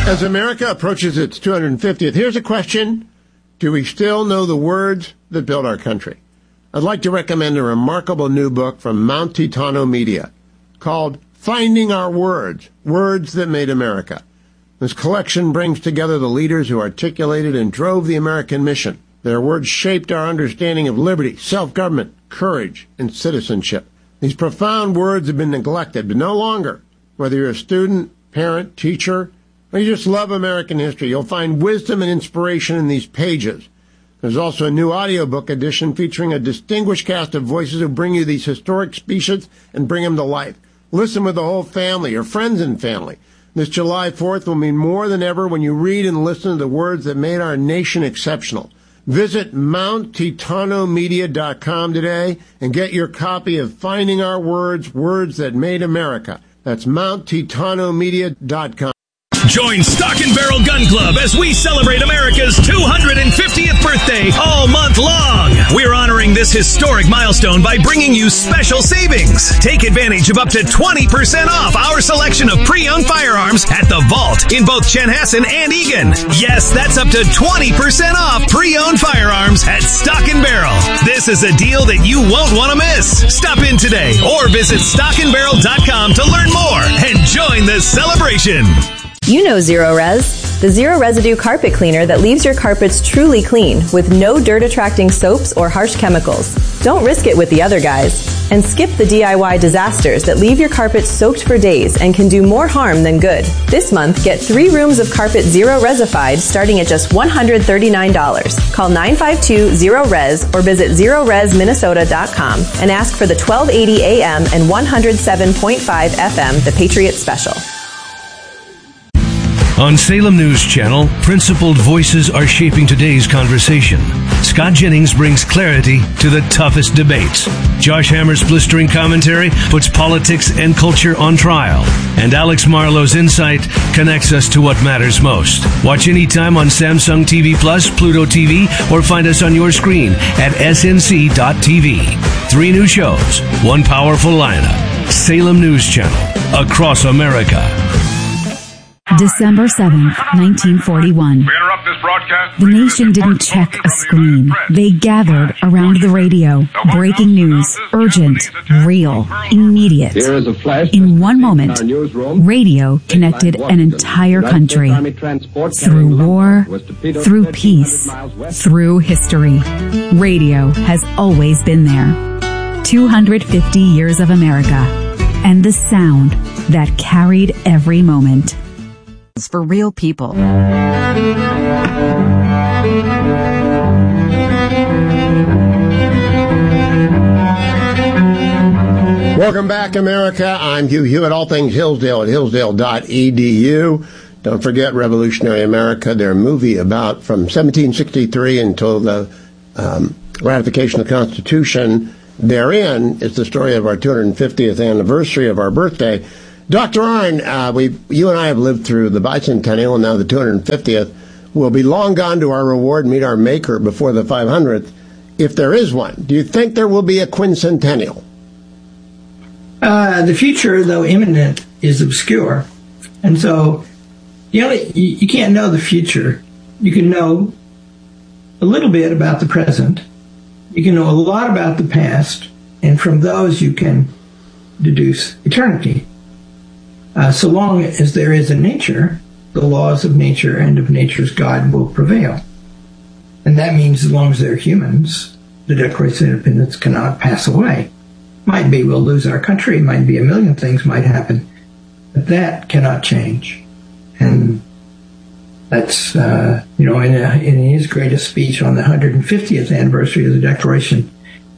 As America approaches its 250th, here's a question. Do we still know the words that built our country? I'd like to recommend a remarkable new book from Mount Titano Media called Finding Our Words, Words That Made America. This collection brings together the leaders who articulated and drove the American mission. Their words shaped our understanding of liberty, self-government, courage, and citizenship. These profound words have been neglected, but no longer. Whether you're a student, parent, teacher, or you just love American history, you'll find wisdom and inspiration in these pages. There's also a new audiobook edition featuring a distinguished cast of voices who bring you these historic speeches and bring them to life. Listen with the whole family, or friends and family. This July 4th will mean more than ever when you read and listen to the words that made our nation exceptional. Visit MountTitanoMedia.com today and get your copy of Finding Our Words, Words That Made America. That's MountTitanoMedia.com. Join Stock and Barrel Gun Club as we celebrate America's 250th birthday all month long. We're honoring this historic milestone by bringing you special savings. Take advantage of up to 20% off our selection of pre-owned firearms at the Vault in both Chanhassen and Eagan. Yes, that's up to 20% off pre-owned firearms at Stock and Barrel. This is a deal that you won't want to miss. Stop in today or visit stockandbarrel.com to learn more and join the celebration. You know Zero Res, the zero residue carpet cleaner that leaves your carpets truly clean with no dirt-attracting soaps or harsh chemicals. Don't risk it with the other guys. And skip the DIY disasters that leave your carpet soaked for days and can do more harm than good. This month, get 3 rooms of carpet Zero Resified starting at just $139. Call 952-ZERO-RES or visit ZeroResMinnesota.com and ask for the 1280 AM and 107.5 FM, The Patriot Special. On Salem News Channel, principled voices are shaping today's conversation. Scott Jennings brings clarity to the toughest debates. Josh Hammer's blistering commentary puts politics and culture on trial. And Alex Marlowe's insight connects us to what matters most. Watch anytime on Samsung TV Plus, Pluto TV, or find us on your screen at snc.tv. 3 new shows, 1 powerful lineup. Salem News Channel, across America. December 7th, 1941. We interrupt this broadcast. The nation didn't check a screen. They gathered around the radio. Breaking news. Urgent. Real. Immediate. In one moment, radio connected an entire country. Through war, through peace, through history. Radio has always been there. 250 years of America. And the sound that carried every moment. For real people. Welcome back, America. I'm Hugh Hewitt, all things Hillsdale at hillsdale.edu. Don't forget Revolutionary America, their movie about from 1763 until the ratification of the Constitution. Therein is the story of our 250th anniversary of our birthday. Dr. Arnn, you and I have lived through the bicentennial and now the 250th. We'll be long gone to our reward, meet our maker before the 500th, if there is one. Do you think there will be a quincentennial? The future, though imminent, is obscure. And so you can't know the future. You can know a little bit about the present. You can know a lot about the past. And from those you can deduce eternity. So long as there is a nature, the laws of nature and of nature's God will prevail. And that means as long as there are humans, the Declaration of Independence cannot pass away. Might be we'll lose our country, might be a million things might happen, but that cannot change. And that's, in his greatest speech on the 150th anniversary of the Declaration,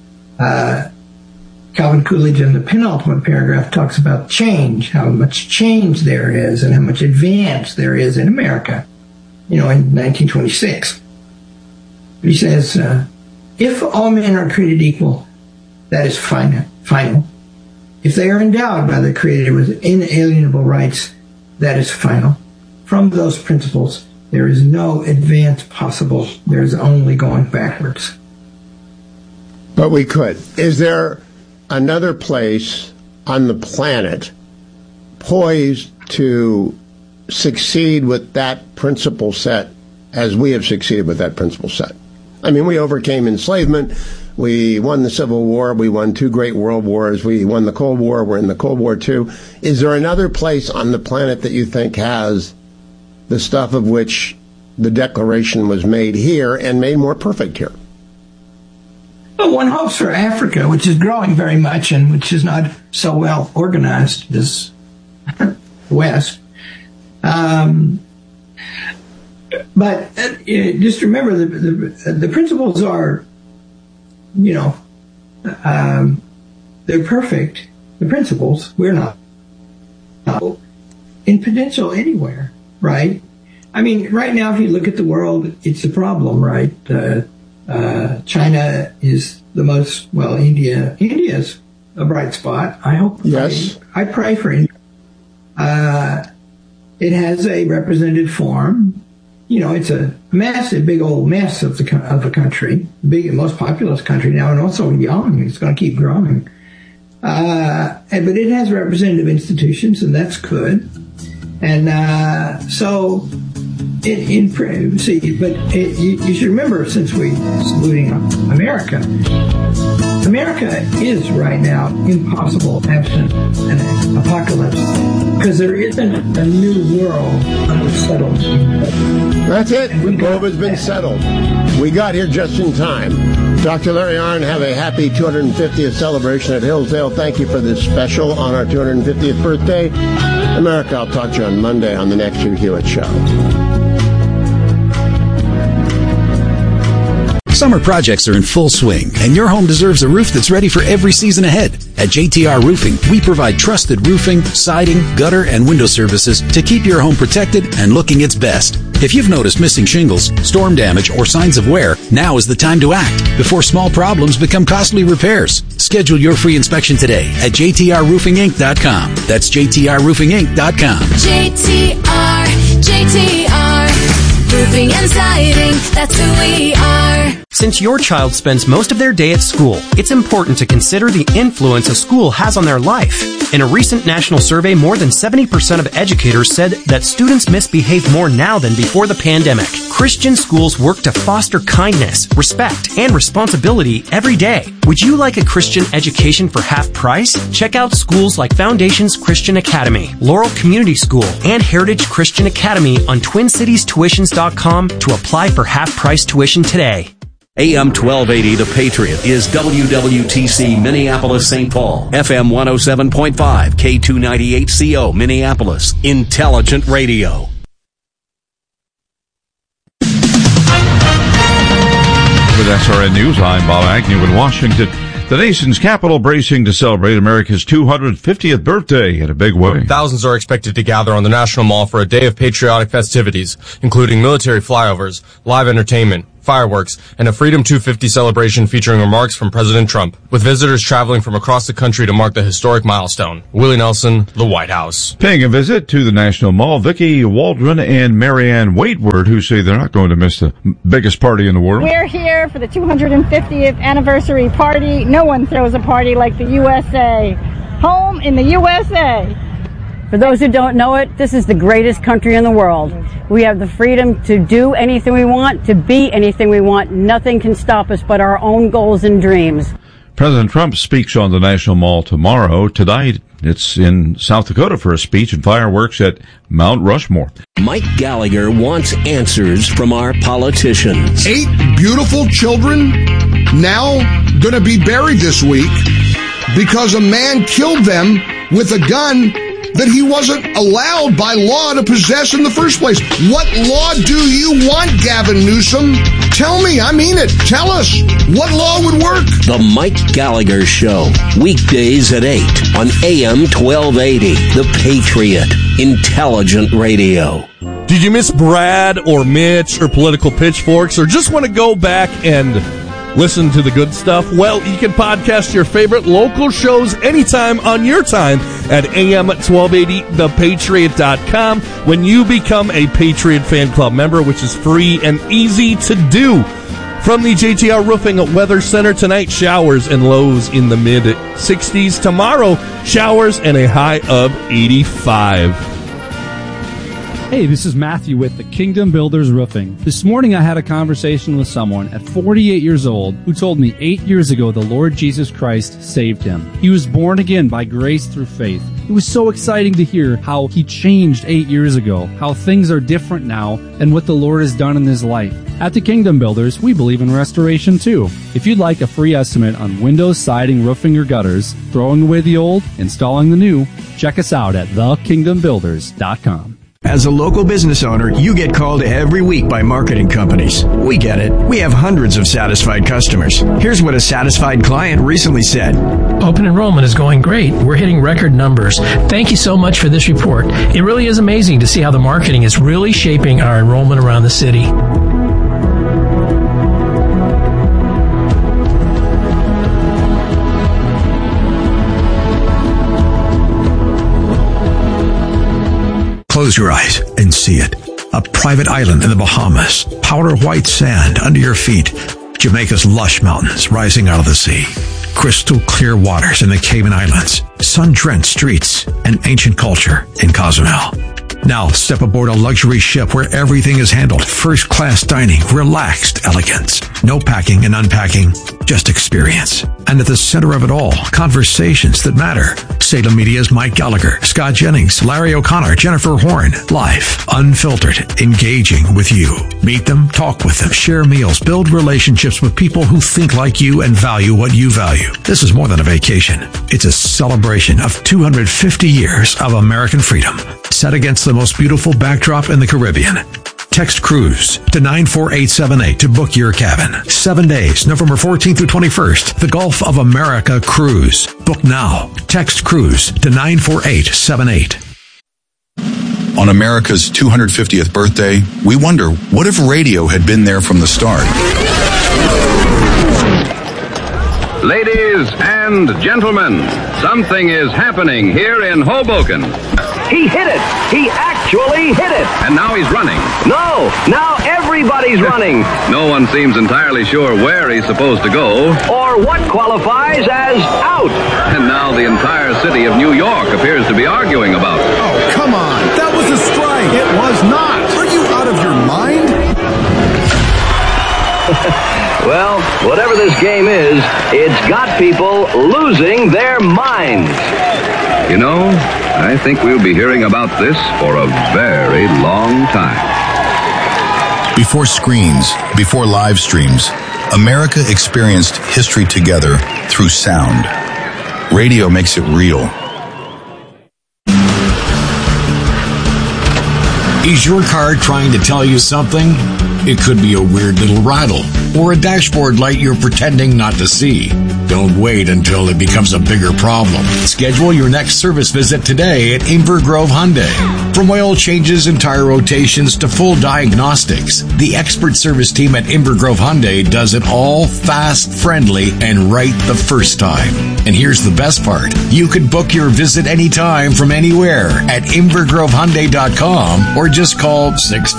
Calvin Coolidge in the penultimate paragraph talks about change, how much change there is and how much advance there is in America, in 1926. He says, if all men are created equal, that is final. If they are endowed by the Creator with inalienable rights, that is final. From those principles, there is no advance possible. There is only going backwards. But we could. Is there another place on the planet poised to succeed with that principle set as we have succeeded with that principle set. I mean, we overcame enslavement. We won the Civil War. We won 2 great world wars. We won the Cold War. We're in the Cold War too. Is there another place on the planet that you think has the stuff of which the Declaration was made here and made more perfect here? Well, one hopes for Africa, which is growing very much and which is not so well organized as the West. But just remember, the principles are, they're perfect. The principles, we're not in potential anywhere, right? I mean, right now, if you look at the world, it's a problem, right? China is the most, India's a bright spot. I hope. Yes. I pray for India. It has a representative form. It's a massive, big old mess of a country, big and most populous country now, and also young. It's going to keep growing. But it has representative institutions, and that's good. And so, you should remember, since we're saluting America is right now impossible absent an apocalypse, because there isn't a new world unsettled. That's it. The globe has been settled. We got here just in time. Dr. Larry Arnn, have a happy 250th celebration at Hillsdale. Thank you for this special on our 250th birthday. America, I'll talk to you on Monday on the next Hugh Hewitt Show. Summer projects are in full swing, and your home deserves a roof that's ready for every season ahead. At JTR Roofing, we provide trusted roofing, siding, gutter, and window services to keep your home protected and looking its best. If you've noticed missing shingles, storm damage, or signs of wear, now is the time to act before small problems become costly repairs. Schedule your free inspection today at jtrroofinginc.com. That's jtrroofinginc.com. JTR Roofing and Siding, that's who we are. Since your child spends most of their day at school, it's important to consider the influence a school has on their life. In a recent national survey, more than 70% of educators said that students misbehave more now than before the pandemic. Christian schools work to foster kindness, respect, and responsibility every day. Would you like a Christian education for half price? Check out schools like Foundations Christian Academy, Laurel Community School, and Heritage Christian Academy on TwinCitiesTuitions.com to apply for half-price tuition today. AM 1280, The Patriot, is WWTC Minneapolis, St. Paul. FM 107.5, K298CO, Minneapolis. Intelligent radio. With SRN News, I'm Bob Agnew in Washington. The nation's capital bracing to celebrate America's 250th birthday in a big way. Thousands are expected to gather on the National Mall for a day of patriotic festivities, including military flyovers, live entertainment, fireworks, and a Freedom 250 celebration featuring remarks from President Trump, with visitors traveling from across the country to mark the historic milestone. Willie Nelson, The White House. Paying a visit to the National Mall, Vicki Waldron and Marianne Waitward, who say they're not going to miss the biggest party in the world. We're here for the 250th anniversary party. No one throws a party like the USA. Home in the USA. For those who don't know it, this is the greatest country in the world. We have the freedom to do anything we want, to be anything we want. Nothing can stop us but our own goals and dreams. President Trump speaks on the National Mall tomorrow. Tonight, it's in South Dakota for a speech and fireworks at Mount Rushmore. Mike Gallagher wants answers from our politicians. 8 beautiful children now going to be buried this week because a man killed them with a gun that he wasn't allowed by law to possess in the first place. What law do you want, Gavin Newsom? Tell me, I mean it. Tell us, what law would work? The Mike Gallagher Show, weekdays at 8 on AM 1280, The Patriot, Intelligent Radio. Did you miss Brad or Mitch or Political Pitchforks, or just want to go back and listen to the good stuff? Well, you can podcast your favorite local shows anytime on your time at AM1280thepatriot.com when you become a Patriot Fan Club member, which is free and easy to do. From the JTR Roofing Weather Center tonight, showers and lows in the mid-60s. Tomorrow, showers and a high of 85. Hey, this is Matthew with the Kingdom Builders Roofing. This morning I had a conversation with someone at 48 years old who told me 8 years ago the Lord Jesus Christ saved him. He was born again by grace through faith. It was so exciting to hear how he changed 8 years ago, how things are different now, and what the Lord has done in his life. At the Kingdom Builders, we believe in restoration too. If you'd like a free estimate on windows, siding, roofing, or gutters, throwing away the old, installing the new, check us out at thekingdombuilders.com. As a local business owner, you get called every week by marketing companies. We get it. We have hundreds of satisfied customers. Here's what a satisfied client recently said. Open enrollment is going great. We're hitting record numbers. Thank you so much for this report. It really is amazing to see how the marketing is really shaping our enrollment around the city. Close your eyes and see it. A private island in the Bahamas. Powder white sand under your feet. Jamaica's lush mountains rising out of the sea. Crystal clear waters in the Cayman Islands. Sun-drenched streets and ancient culture in Cozumel. Now step aboard a luxury ship where everything is handled. First-class dining, relaxed elegance. No packing and unpacking, just experience. And at the center of it all, conversations that matter. Salem Media's Mike Gallagher, Scott Jennings, Larry O'Connor, Jennifer Horn. Live, unfiltered, engaging with you. Meet them, talk with them, share meals, build relationships with people who think like you and value what you value. This is more than a vacation. It's a celebration of 250 years of American freedom, set against the most beautiful backdrop in the Caribbean. Text cruise to 94878 to book your cabin. 7 days, November 14th through 21st. The Gulf of America Cruise. Book now. Text cruise to 94878. On America's 250th birthday, we wonder, what if radio had been there from the start? Ladies and gentlemen, something is happening here in Hoboken. He hit it! He actually hit it! And now he's running. No! Now everybody's running! No one seems entirely sure where he's supposed to go. Or what qualifies as out! And now the entire city of New York appears to be arguing about it. Oh, come on! That was a strike! It was not! Are you out of your mind? Well, whatever this game is, it's got people losing their minds. You know, I think we'll be hearing about this for a very long time. Before screens, before live streams, America experienced history together through sound. Radio makes it real. Is your car trying to tell you something? It could be a weird little rattle or a dashboard light you're pretending not to see. Don't wait until it becomes a bigger problem. Schedule your next service visit today at Inver Grove Hyundai. From oil changes and tire rotations to full diagnostics, the expert service team at Inver Grove Hyundai does it all fast, friendly, and right the first time. And here's the best part. You can book your visit anytime from anywhere at InvergroveHyundai.com or just call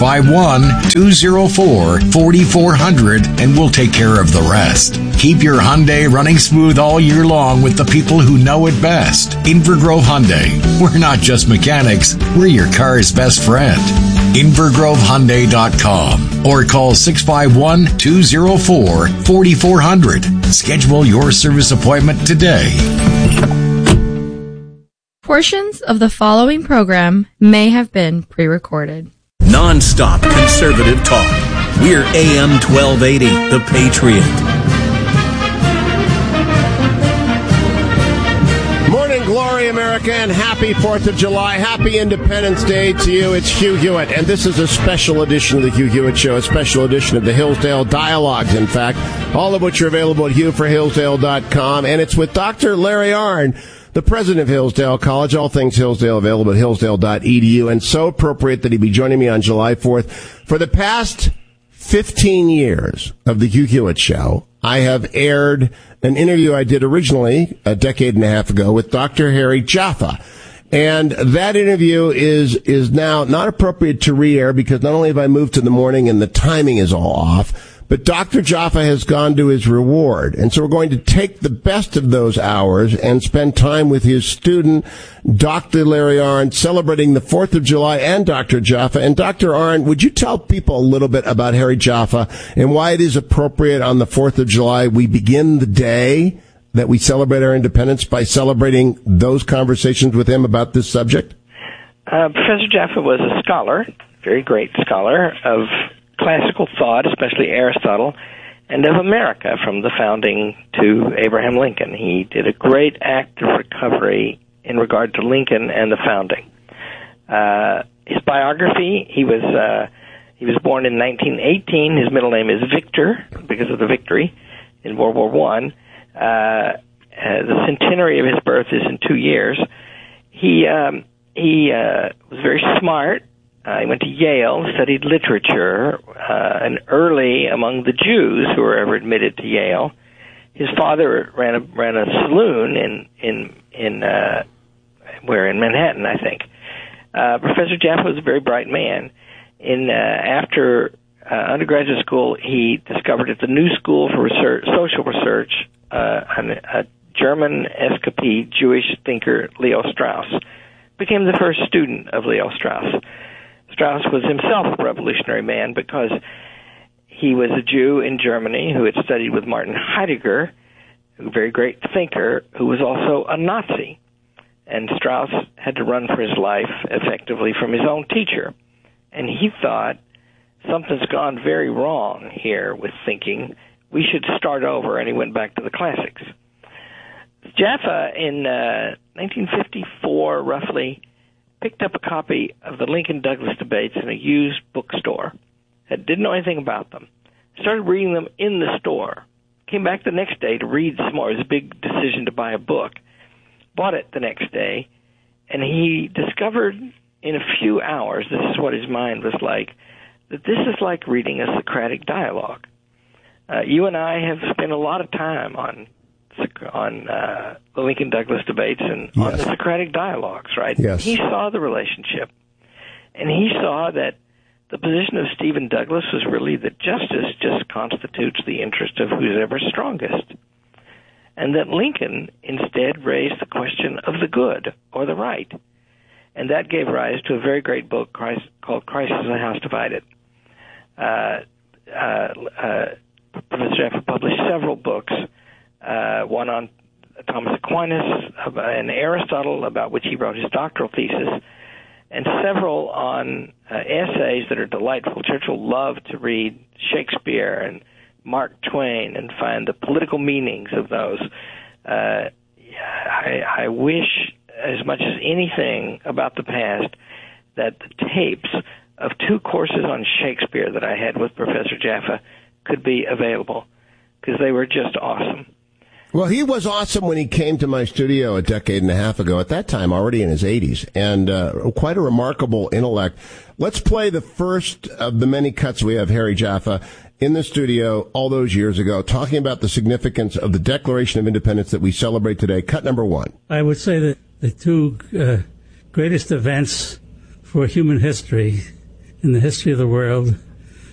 651-204-4400 and we'll take care of the rest. Keep your Hyundai running smooth all year long with the people who know it best. Inver Grove Hyundai. We're not just mechanics, we're your car's best friend. InvergroveHyundai.com or call 651-204-4400. Schedule your service appointment today. Portions of the following program may have been pre-recorded. Non-stop conservative talk. We're AM 1280, The Patriot. Morning glory, America, and happy 4th of July. Happy Independence Day to you. It's Hugh Hewitt, and this is a special edition of the Hugh Hewitt Show, a special edition of the Hillsdale Dialogues, in fact, all of which are available at hughforhillsdale.com, and it's with Dr. Larry Arnn, the president of Hillsdale College. All things Hillsdale available at hillsdale.edu, and so appropriate that he be joining me on July 4th. For the past 15 years of the Hugh Hewitt Show, I have aired an interview I did originally a decade and a half ago with Dr. Harry Jaffa. And that interview is now not appropriate to re-air because not only have I moved to the morning and the timing is all off, But Dr. Jaffa has gone to his reward. And so we're going to take the best of those hours and spend time with his student, Dr. Larry Arnn, celebrating the 4th of July and Dr. Jaffa. And Dr. Arnn, would you tell people a little bit about Harry Jaffa and why it is appropriate on the 4th of July we begin the day that we celebrate our independence by celebrating those conversations with him about this subject? Professor Jaffa was a scholar, very great scholar of classical thought, especially Aristotle, and of America from the founding to Abraham Lincoln. He did a great act of recovery in regard to Lincoln and the founding. His biography, he was born in 1918. His middle name is Victor because of the victory in World War I. The centenary of his birth is in 2 years. He was very smart. He went to Yale, studied literature, and early among the Jews who were ever admitted to Yale. His father ran a saloon in Manhattan, I think. Professor Jaffa was a very bright man. After undergraduate school, he discovered at the New School for Social Research a German escapee Jewish thinker, Leo Strauss. Became the first student of Leo Strauss. Strauss was himself a revolutionary man because he was a Jew in Germany who had studied with Martin Heidegger, a very great thinker, who was also a Nazi. And Strauss had to run for his life effectively from his own teacher. And he thought, something's gone very wrong here with thinking. We should start over, and he went back to the classics. Jaffa, in 1954, roughly, picked up a copy of the Lincoln-Douglas debates in a used bookstore. Didn't know anything about them. Started reading them in the store. Came back the next day to read some more. It was a big decision to buy a book. Bought it the next day, and he discovered in a few hours, this is what his mind was like, that this is like reading a Socratic dialogue. You and I have spent a lot of time on the Lincoln-Douglas debates and on the Socratic dialogues, right? Yes. He saw the relationship, and he saw that the position of Stephen Douglas was really that justice just constitutes the interest of who's ever strongest, and that Lincoln instead raised the question of the good or the right, and that gave rise to a very great book called Crisis in a House Divided. Professor Jaffa published several books, one on Thomas Aquinas and Aristotle, about which he wrote his doctoral thesis, and several on essays that are delightful. Churchill loved to read Shakespeare and Mark Twain and find the political meanings of those. I wish, as much as anything about the past, that the tapes of 2 courses on Shakespeare that I had with Professor Jaffa could be available, because they were just awesome. Well, he was awesome when he came to my studio a decade and a half ago, at that time already in his 80s, and quite a remarkable intellect. Let's play the first of the many cuts we have Harry Jaffa in the studio all those years ago, talking about the significance of the Declaration of Independence that we celebrate today. Cut number 1. I would say that the 2 greatest events for human history in the history of the world